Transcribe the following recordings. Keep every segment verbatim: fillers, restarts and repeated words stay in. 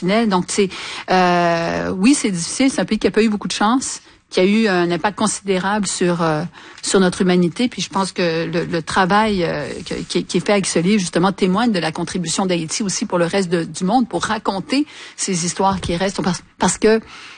Sentinelle. Donc, c'est euh, oui, c'est difficile. C'est un pays qui a pas eu beaucoup de chance, qui a eu un impact considérable sur euh, sur notre humanité. Puis je pense que le, le travail euh, qui, qui est fait avec ce livre, justement, témoigne de la contribution d'Haïti aussi pour le reste de, du monde, pour raconter ces histoires qui restent. Parce, parce que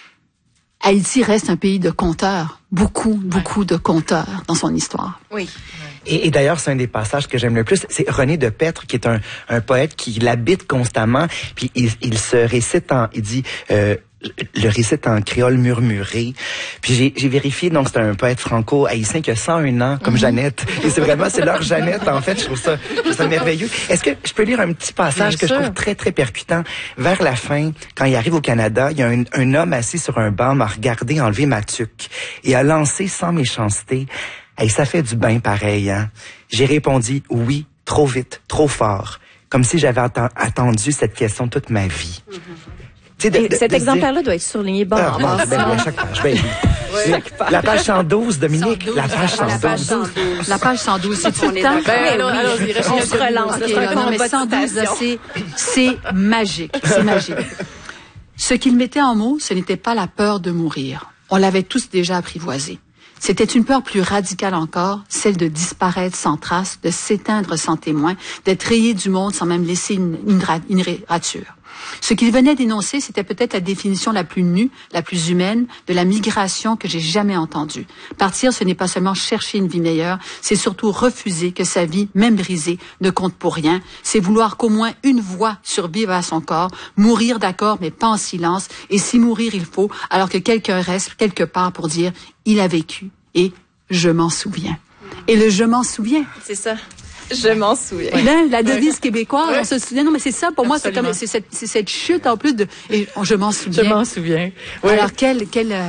Haïti reste un pays de conteurs. Beaucoup, beaucoup ouais. de conteurs dans son histoire. Oui. Et, et d'ailleurs, c'est un des passages que j'aime le plus. C'est René de Pettre, qui est un, un poète qui l'habite constamment. Puis il, il se récite en... Il dit... Euh, le récite en créole murmuré. Puis j'ai, j'ai vérifié, donc c'est un poète franco-haïtien qui a cent un ans, comme mm-hmm. Jeannette. Et c'est vraiment, c'est leur Jeannette, en fait. Je trouve ça, je trouve ça merveilleux. Est-ce que je peux lire un petit passage Bien que sûr. je trouve très, très percutant? Vers la fin, quand il arrive au Canada, il y a un, un homme assis sur un banc m'a regardé enlever ma tuque et a lancé sans méchanceté. Hey, ça fait du bien pareil, hein? J'ai répondu oui, trop vite, trop fort. Comme si j'avais atten- attendu cette question toute ma vie. Mm-hmm. De, de, cet exemplaire-là doit être surligné. Bon, ah, bon, ben, à chaque page. Ben, oui. Chaque page. La page cent douze, Dominique. cent douze, la page cent douze. La page cent douze. La page cent douze, c'est tout le temps. Ben, alors, alors, on se relance. Okay, là, non, mais cent douze, là, c'est, c'est magique. C'est magique. Ce qu'il mettait en mots, ce n'était pas la peur de mourir. On l'avait tous déjà apprivoisé. C'était une peur plus radicale encore, celle de disparaître sans trace, de s'éteindre sans témoin, d'être rayé du monde sans même laisser une, une, une rature. Ce qu'il venait d'énoncer, c'était peut-être la définition la plus nue, la plus humaine de la migration que j'ai jamais entendue. Partir, ce n'est pas seulement chercher une vie meilleure, c'est surtout refuser que sa vie, même brisée, ne compte pour rien. C'est vouloir qu'au moins une voix survive à son corps, mourir d'accord, mais pas en silence. Et si mourir il faut, alors que quelqu'un reste quelque part pour dire « il a vécu » et « je m'en souviens ». Et le « je m'en souviens ». C'est ça. Je m'en souviens. Là, la devise québécoise, ouais. on se souvient. Non, mais c'est ça, pour Absolument. moi, c'est comme, c'est cette, c'est cette chute en plus de, et je m'en souviens. Je m'en souviens. Ouais. Alors, quelle, quelle, euh,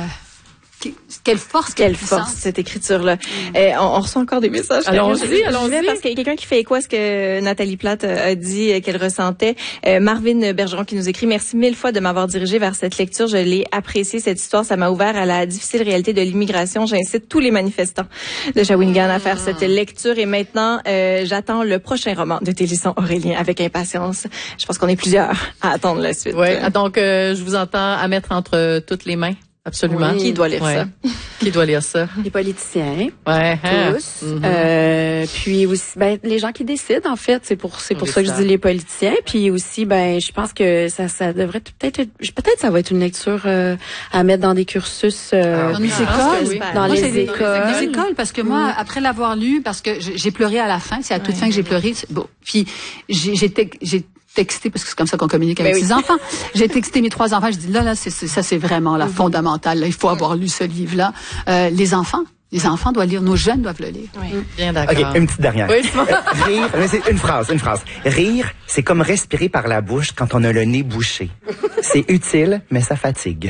quelle force, quelle, quelle force, cette écriture-là. Mm. Eh, on, on reçoit encore des messages. Allons-y, allons-y. Parce qu'il y a quelqu'un qui fait écho à ce que Nathalie Plate a dit qu'elle ressentait. Euh, Marvin Bergeron qui nous écrit « Merci mille fois de m'avoir dirigé vers cette lecture. Je l'ai appréciée, cette histoire. Ça m'a ouvert à la difficile réalité de l'immigration. J'incite tous les manifestants de Shawinigan à faire cette lecture. Et maintenant, euh, j'attends le prochain roman de Télisson Aurélien avec impatience. Je pense qu'on est plusieurs à attendre la suite. Oui, donc euh, je vous entends à mettre entre toutes les mains. Absolument. Oui. Qui doit lire ouais. ça? Qui doit lire ça? Les politiciens. Ouais. Tous. Mm-hmm. Euh, puis aussi, ben, les gens qui décident, en fait. C'est pour, c'est pour ça que je dis les politiciens. Puis aussi, ben, je pense que ça, ça devrait peut-être être, peut-être ça va être une lecture, euh, à mettre dans des cursus, euh, dans les écoles. Oui. Dans moi, les c'est écoles. Des, des écoles, parce que moi, mm. après l'avoir lu, parce que j'ai pleuré à la fin, c'est à toute ouais. fin que j'ai pleuré. Bon. Puis, j'ai, j'étais, j'ai, texté, parce que c'est comme ça qu'on communique avec ben ses oui. enfants. J'ai texté mes trois enfants, je dis là, là, c'est, c'est, ça c'est vraiment la fondamentale. Là, il faut avoir lu ce livre-là. Euh, les enfants, les enfants doivent lire, nos jeunes doivent le lire. Oui. Bien d'accord. OK, une petite dernière. Oui, euh, rire, mais c'est une phrase, une phrase. Rire, c'est comme respirer par la bouche quand on a le nez bouché. C'est utile, mais ça fatigue.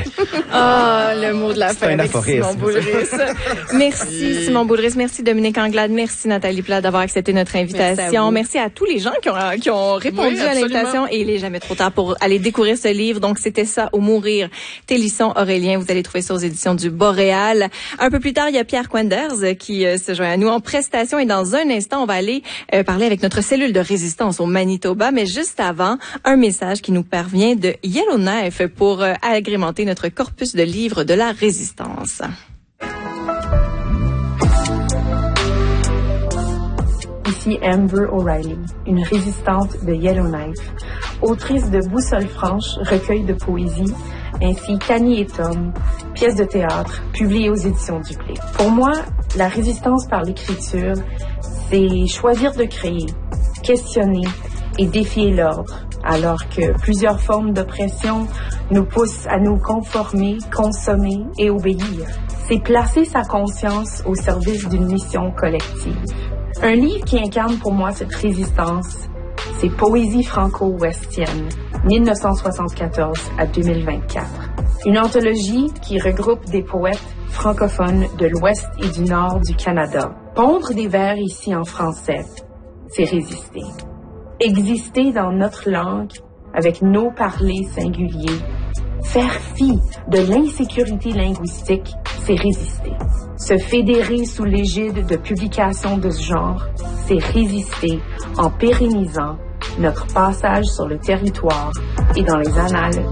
Ah, oh, le mot de la c'est fin un avec Simon Boulris. Merci Simon Boulris, merci Dominique Anglade, merci Nathalie Plate d'avoir accepté notre invitation. Merci à, merci à tous les gens qui ont, qui ont répondu oui, à l'invitation et il est jamais trop tard pour aller découvrir ce livre. Donc c'était ça, Au mourir, Télisson Aurélien. Vous allez trouver ça aux éditions du Boréal. Un peu plus tard, il y a Pierre Quenders qui euh, se joint à nous en prestation et dans un instant, on va aller euh, parler avec notre cellule de résistance au Manitoba. Mais juste avant, un message qui nous parvient de Yellowknife pour euh, agrémenter notre corpus de livres de la résistance. Ici Amber O'Reilly, une résistante de Yellowknife, autrice de Boussole franche, recueil de poésie, ainsi qu'Annie et Tom, pièce de théâtre, publiée aux éditions Duplé. Pour moi, la résistance par l'écriture, c'est choisir de créer, questionner et défier l'ordre, alors que plusieurs formes d'oppression nous poussent à nous conformer, consommer et obéir. C'est placer sa conscience au service d'une mission collective. Un livre qui incarne pour moi cette résistance, c'est Poésie franco-ouestienne, mille neuf cent soixante-quatorze à deux mille vingt-quatre. Une anthologie qui regroupe des poètes francophones de l'Ouest et du Nord du Canada. Pondre des vers ici en français, c'est résister. Exister dans notre langue, avec nos parlers singuliers. Faire fi de l'insécurité linguistique, c'est résister. Se fédérer sous l'égide de publications de ce genre, c'est résister en pérennisant notre passage sur le territoire et dans les annales